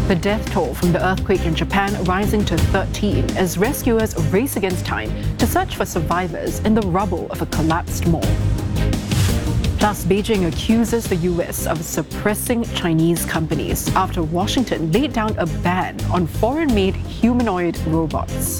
The death toll from the earthquake in Japan rising to 13 as rescuers race against time to search for survivors in the rubble of a collapsed mall. Plus, Beijing accuses the US of suppressing Chinese companies after Washington laid down a ban on foreign-made humanoid robots.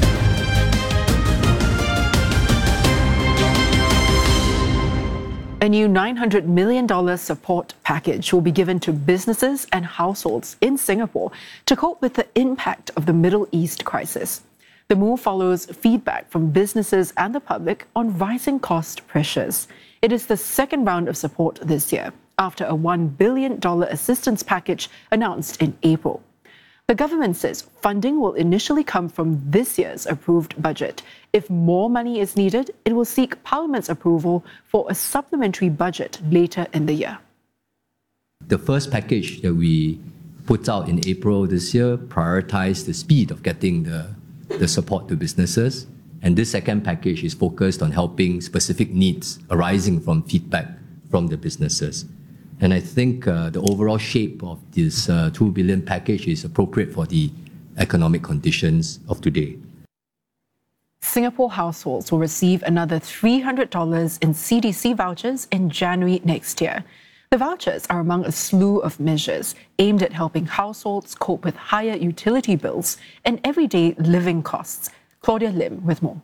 A new $900 million support package will be given to businesses and households in Singapore to cope with the impact of the Middle East crisis. The move follows feedback from businesses and the public on rising cost pressures. It is the second round of support this year, after a $1 billion assistance package announced in April. The government says funding will initially come from this year's approved budget. If more money is needed, it will seek Parliament's approval for a supplementary budget later in the year. The first package that we put out in April this year prioritized the speed of getting the support to businesses. And this second package is focused on helping specific needs arising from feedback from the businesses. And I think the overall shape of this $2 billion package is appropriate for the economic conditions of today. Singapore households will receive another $300 in CDC vouchers in January next year. The vouchers are among a slew of measures aimed at helping households cope with higher utility bills and everyday living costs. Claudia Lim with more.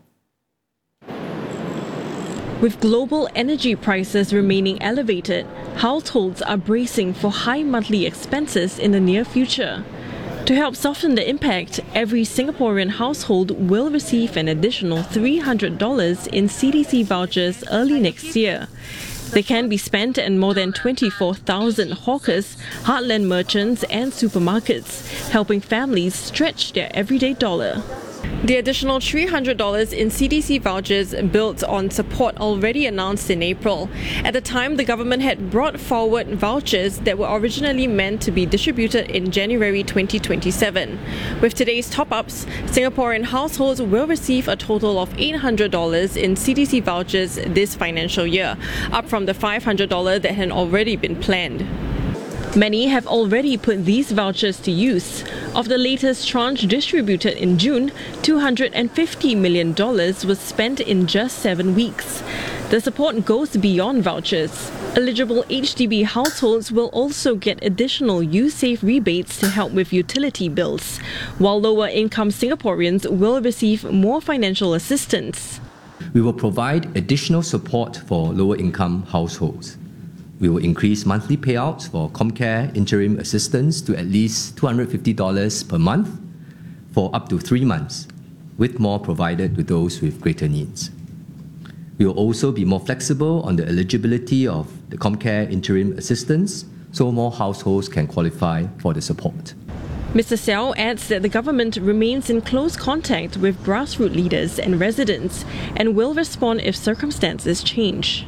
With global energy prices remaining elevated, households are bracing for high monthly expenses in the near future. To help soften the impact, every Singaporean household will receive an additional $300 in CDC vouchers early next year. They can be spent at more than 24,000 hawkers, heartland merchants and supermarkets, helping families stretch their everyday dollar. The additional $300 in CDC vouchers built on support already announced in April. At the time, the government had brought forward vouchers that were originally meant to be distributed in January 2027. With today's top-ups, Singaporean households will receive a total of $800 in CDC vouchers this financial year, up from the $500 that had already been planned. Many have already put these vouchers to use. Of the latest tranche distributed in June, $250 million was spent in just 7 weeks. The support goes beyond vouchers. Eligible HDB households will also get additional USAVE rebates to help with utility bills, while lower-income Singaporeans will receive more financial assistance. We will provide additional support for lower-income households. We will increase monthly payouts for Comcare interim assistance to at least $250 per month for up to 3 months, with more provided to those with greater needs. We will also be more flexible on the eligibility of the Comcare interim assistance, so more households can qualify for the support. Mr. Seow adds that the government remains in close contact with grassroots leaders and residents and will respond if circumstances change.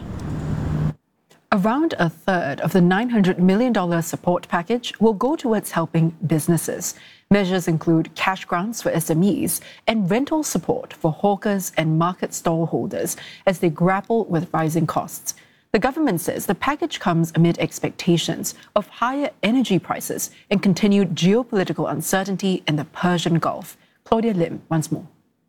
Around a third of the $900 million support package will go towards helping businesses. Measures include cash grants for SMEs and rental support for hawkers and market stall holders as they grapple with rising costs. The government says the package comes amid expectations of higher energy prices and continued geopolitical uncertainty in the Persian Gulf. Claudia Lim once more.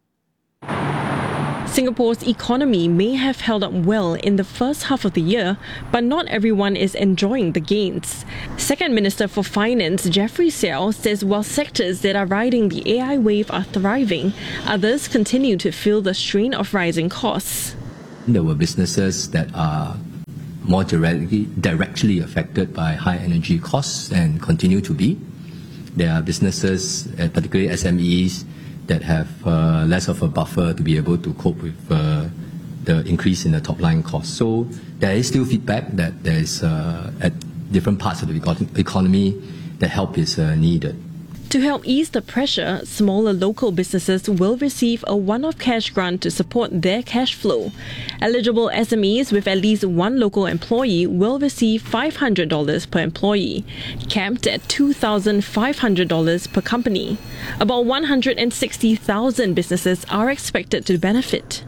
Singapore's economy may have held up well in the first half of the year, but not everyone is enjoying the gains. Second Minister for Finance Jeffrey Seow says while sectors that are riding the AI wave are thriving, others continue to feel the strain of rising costs. There were businesses that are more directly affected by high energy costs and continue to be. There are businesses, particularly SMEs, that have less of a buffer to be able to cope with the increase in the top line costs. So there is still feedback that there is at different parts of the economy that help is needed. To help ease the pressure, smaller local businesses will receive a one-off cash grant to support their cash flow. Eligible SMEs with at least one local employee will receive $500 per employee, capped at $2,500 per company. About 160,000 businesses are expected to benefit.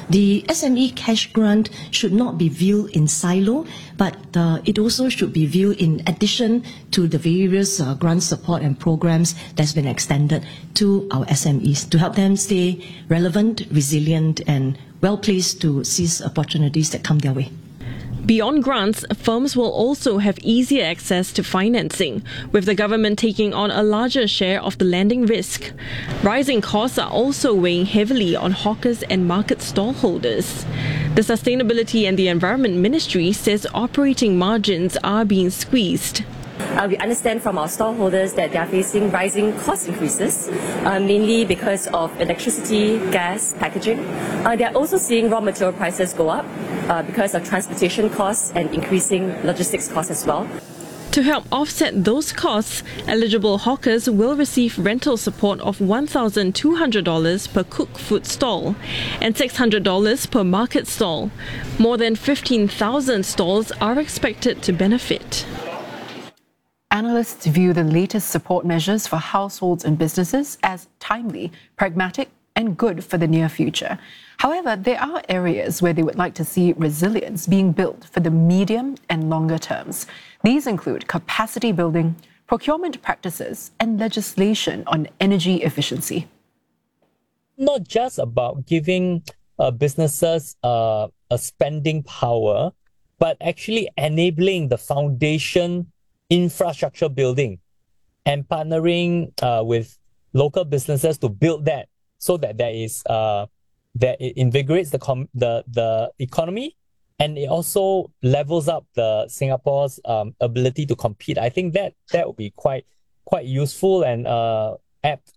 The SME cash grant should not be viewed in silo, but it also should be viewed in addition to the various grant support and programs that's been extended to our SMEs to help them stay relevant, resilient, and well-placed to seize opportunities that come their way. Beyond grants, firms will also have easier access to financing, with the government taking on a larger share of the lending risk. Rising costs are also weighing heavily on hawkers and market stallholders. The Sustainability and the Environment Ministry says operating margins are being squeezed. We understand from our stallholders that they are facing rising cost increases, mainly because of electricity, gas, packaging. They are also seeing raw material prices go up because of transportation costs and increasing logistics costs as well. To help offset those costs, eligible hawkers will receive rental support of $1,200 per cooked food stall and $600 per market stall. More than 15,000 stalls are expected to benefit. Analysts view the latest support measures for households and businesses as timely, pragmatic, and good for the near future. However, there are areas where they would like to see resilience being built for the medium and longer terms. These include capacity building, procurement practices, and legislation on energy efficiency. Not just about giving businesses a spending power, but actually enabling the foundation infrastructure building and partnering with local businesses to build that so that that it invigorates the economy, and it also levels up the Singapore's ability to compete. I think that would be quite useful and apt.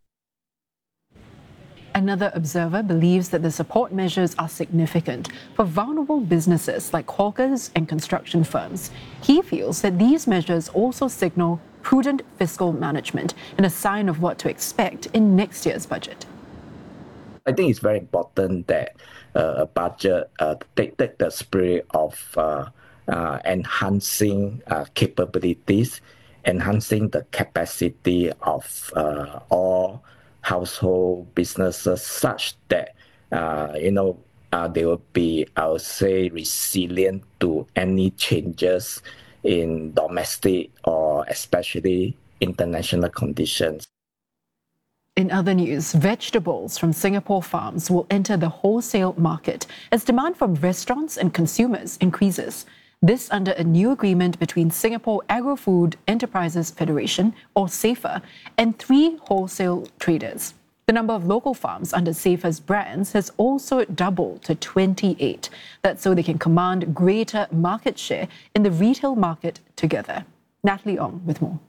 Another observer believes that the support measures are significant for vulnerable businesses like hawkers and construction firms. He feels that these measures also signal prudent fiscal management and a sign of what to expect in next year's budget. I think it's very important that a budget take the spirit of enhancing capabilities, enhancing the capacity of all household businesses such that they will be, I would say, resilient to any changes in domestic or especially international conditions. In other news, vegetables from Singapore farms will enter the wholesale market as demand from restaurants and consumers increases. This under a new agreement between Singapore Agro-Food Enterprises Federation, or SAFER, and 3 wholesale traders. The number of local farms under SAFER's brands has also doubled to 28. That's so they can command greater market share in the retail market together. Natalie Ong with more.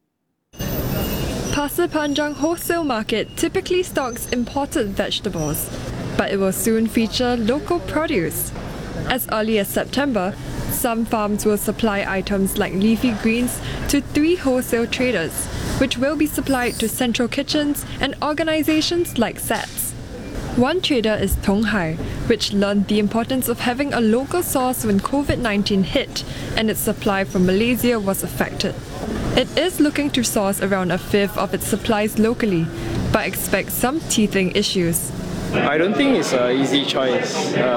Pasir Panjang Wholesale Market typically stocks imported vegetables, but it will soon feature local produce. As early as September, some farms will supply items like leafy greens to 3 wholesale traders, which will be supplied to central kitchens and organizations like SATS. One trader is Tong Hai, which learned the importance of having a local source when COVID-19 hit and its supply from Malaysia was affected. It is looking to source around 1/5 of its supplies locally, but expects some teething issues. I don't think it's an easy choice.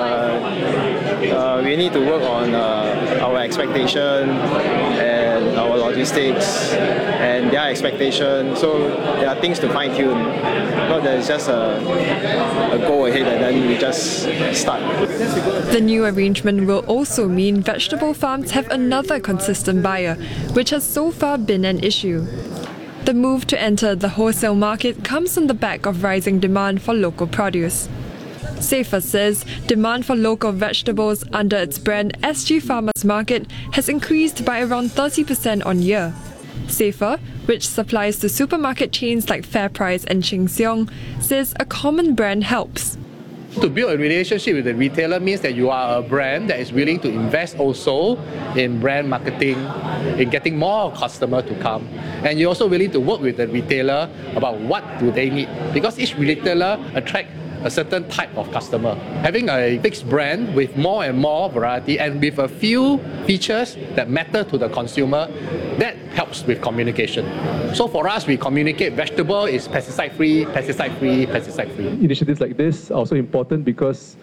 We need to work on our expectation and our logistics and their expectation. So there are things to fine tune. Not that it's just a go ahead and then we just start. The new arrangement will also mean vegetable farms have another consistent buyer, which has so far been an issue. The move to enter the wholesale market comes on the back of rising demand for local produce. SAFER says demand for local vegetables under its brand SG Farmers Market has increased by around 30% on year. SAFER, which supplies to supermarket chains like FairPrice and Sheng Siong, says a common brand helps. To build a relationship with the retailer means that you are a brand that is willing to invest also in brand marketing, in getting more customers to come. And you're also willing to work with the retailer about what do they need. Because each retailer attracts a certain type of customer. Having a fixed brand with more and more variety and with a few features that matter to the consumer, that helps with communication. So for us, we communicate vegetable is pesticide-free, pesticide-free, pesticide-free. Initiatives like this are also important because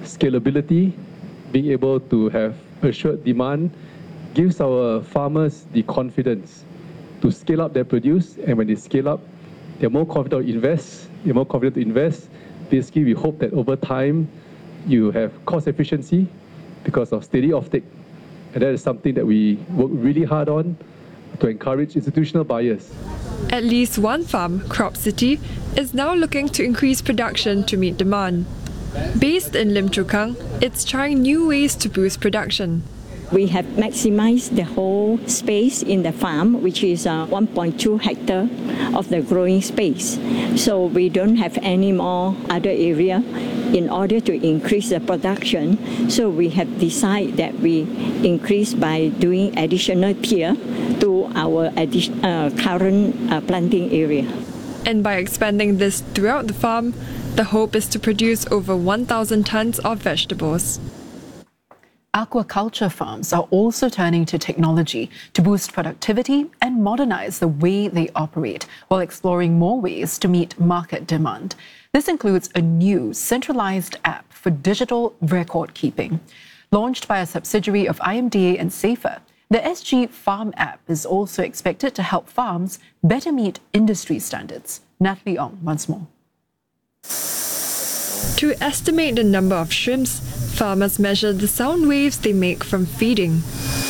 scalability, being able to have assured demand, gives our farmers the confidence to scale up their produce, and when they scale up, they're more confident to invest. Basically, we hope that over time, you have cost efficiency because of steady offtake, and that is something that we work really hard on to encourage institutional buyers. At least one farm, Crop City, is now looking to increase production to meet demand. Based in Lim Chu Kang, it's trying new ways to boost production. We have maximized the whole space in the farm, which is 1.2 hectare of the growing space. So we don't have any more other area in order to increase the production. So we have decided that we increase by doing additional tier to our current planting area. And by expanding this throughout the farm, the hope is to produce over 1,000 tons of vegetables. Aquaculture farms are also turning to technology to boost productivity and modernize the way they operate while exploring more ways to meet market demand. This includes a new centralized app for digital record keeping. Launched by a subsidiary of IMDA and Safer, the SG Farm app is also expected to help farms better meet industry standards. Natalie Ong once more. To estimate the number of shrimps, farmers measure the sound waves they make from feeding.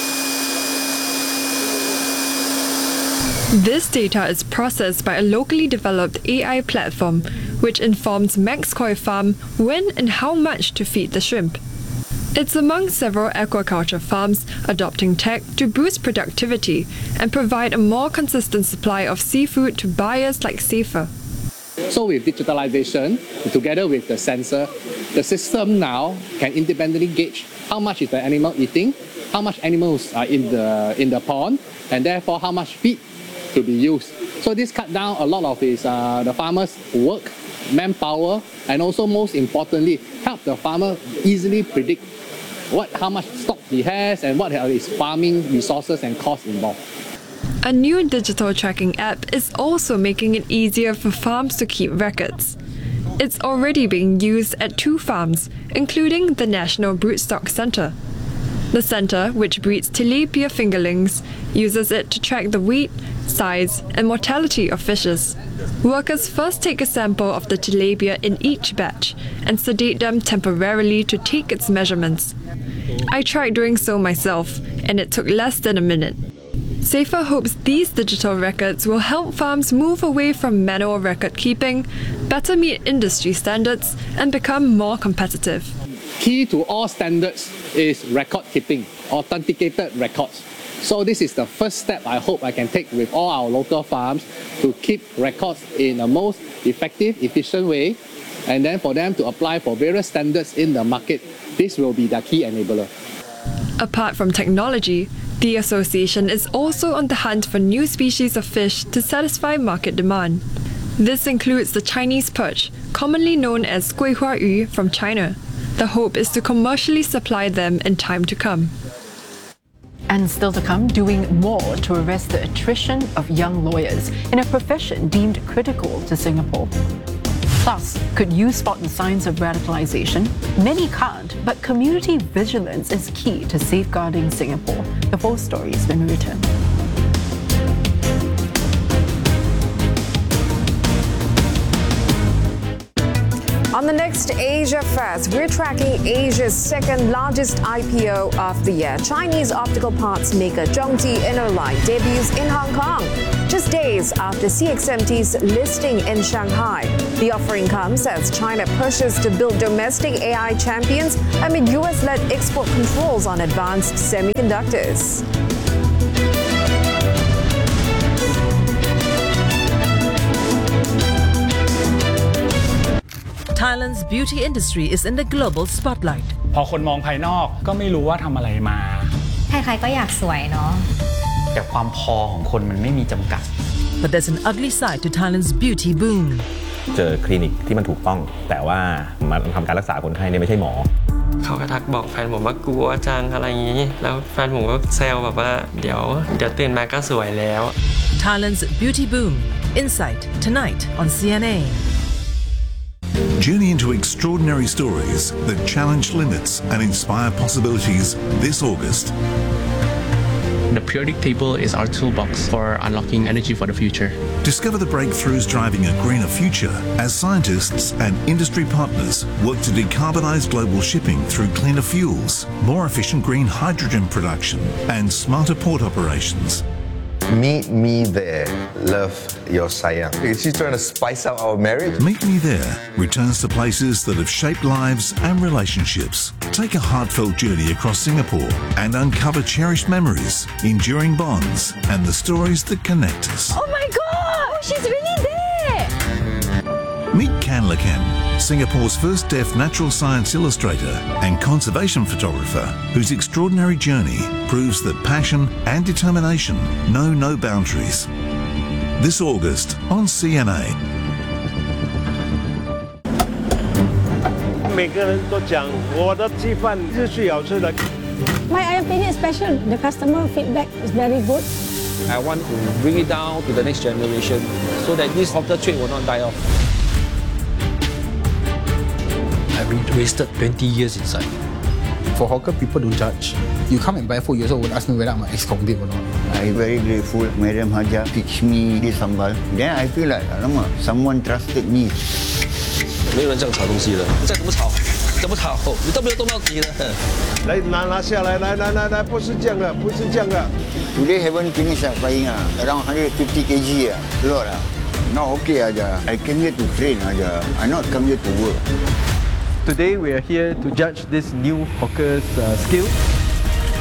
This data is processed by a locally developed AI platform, which informs Max Koi Farm when and how much to feed the shrimp. It's among several aquaculture farms adopting tech to boost productivity and provide a more consistent supply of seafood to buyers like Safer. So with digitalization, together with the sensor, the system now can independently gauge how much is the animal eating, how much animals are in the pond, and therefore how much feed to be used. So this cut down a lot of the farmers' work, manpower, and also most importantly, help the farmer easily predict how much stock he has and what are his farming resources and costs involved. A new digital tracking app is also making it easier for farms to keep records. It's already being used at 2 farms, including the National Broodstock Centre. The centre, which breeds tilapia fingerlings, uses it to track the weight, size, and mortality of fishes. Workers first take a sample of the tilapia in each batch and sedate them temporarily to take its measurements. I tried doing so myself, and it took less than a minute. Safer hopes these digital records will help farms move away from manual record keeping, better meet industry standards, and become more competitive. Key to all standards is record keeping, authenticated records. So this is the first step I hope I can take with all our local farms to keep records in the most effective, efficient way, and then for them to apply for various standards in the market. This will be the key enabler. Apart from technology, the association is also on the hunt for new species of fish to satisfy market demand. This includes the Chinese perch, commonly known as guihua yu from China. The hope is to commercially supply them in time to come. And still to come, doing more to arrest the attrition of young lawyers in a profession deemed critical to Singapore. Plus, could you spot the signs of radicalization? Many can't, but community vigilance is key to safeguarding Singapore. The full story is when we return. On the next Asia Fest, we're tracking Asia's second largest IPO of the year. Chinese optical parts maker Zhongji Interlight debuts in Hong Kong, just days after CXMT's listing in Shanghai. The offering comes as China pushes to build domestic AI champions amid US-led export controls on advanced semiconductors. Thailand's beauty industry is in the global spotlight. พอคนมองภายนอกก็ไม่รู้ว่าทำอะไรมาใครๆก็อยากสวยเนาะแต่ความพอของคนมันไม่มีจำกัด But there's an ugly side to Thailand's beauty boom. เจอคลินิกที่มันถูกต้องแต่ว่ามาทำการรักษาคนไข้เนี่ยไม่ใช่หมอเขาก็ทักบอกแฟนผมว่ากลัวจังอะไรอย่างนี้แล้วแฟนผมก็แซวแบบว่าเดี๋ยวตื่นมาก็สวยแล้ว Thailand's beauty boom. Insight tonight on CNA. Journey into extraordinary stories that challenge limits and inspire possibilities this August. The periodic table is our toolbox for unlocking energy for the future. Discover the breakthroughs driving a greener future as scientists and industry partners work to decarbonise global shipping through cleaner fuels, more efficient green hydrogen production and smarter port operations. Meet me there. Love, your sayang. Is she trying to spice up our marriage? Meet Me There returns to places that have shaped lives and relationships. Take a heartfelt journey across Singapore and uncover cherished memories, enduring bonds, and the stories that connect us. Oh my God! She's really there! Meet Kan Lakan, Singapore's first deaf natural science illustrator and conservation photographer, whose extraordinary journey proves that passion and determination know no boundaries. This August on CNA. 每个人都讲我的鸡饭是最好吃的。 My opinion is special. The customer feedback is very good. I want to bring it down to the next generation so that this hawker trade will not die off. I've wasted 20 years inside. For hawker, people don't judge. You come and buy food, you also would ask me whether I'm an ex-convict or not. I'm very grateful. Madam Haja teach me this sambal. Then I feel like, someone trusted me. 没有人这样炒东西的，再怎么炒，怎么炒，你都没有动到底的。 来拿下来，来，不是这样的，不是这样的。 Today haven't finished frying around 150 kg a lot Not okay aja. I came here to train aja. I not come here to work. Today we are here to judge this new hawker's skill.